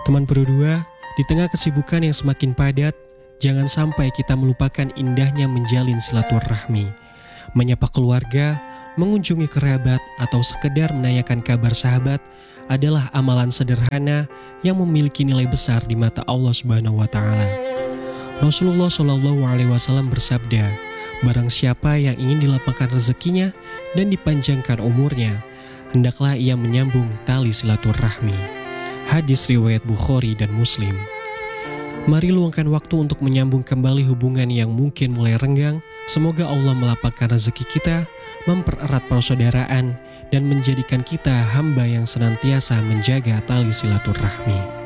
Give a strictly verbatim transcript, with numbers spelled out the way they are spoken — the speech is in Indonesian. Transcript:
Teman berdua, di tengah kesibukan yang semakin padat, jangan sampai kita melupakan indahnya menjalin silaturahmi. Menyapa keluarga, mengunjungi kerabat, atau sekedar menanyakan kabar sahabat adalah amalan sederhana yang memiliki nilai besar di mata Allah Subhanahu wa taala. Rasulullah shallallahu alaihi wasallam bersabda, barang siapa yang ingin dilapangkan rezekinya dan dipanjangkan umurnya, hendaklah ia menyambung tali silaturahmi. Hadis riwayat Bukhari dan Muslim. Mari luangkan waktu untuk menyambung kembali hubungan yang mungkin mulai renggang. Semoga Allah melapangkan rezeki kita, mempererat persaudaraan, dan menjadikan kita hamba yang senantiasa menjaga tali silaturahmi.